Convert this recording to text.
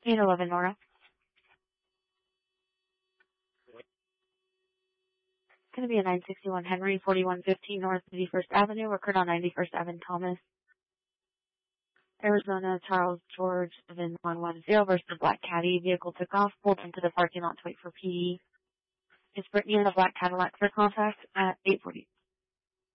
811 Nora. It's going to be a 961 Henry, 4115 North 51st Avenue, occurred on 91st Avenue, Thomas, Arizona. Charles George VIN 110 versus the Black Caddy. Vehicle took off, pulled into the parking lot to wait for PD. Is Brittany in the black Cadillac for contact at 840.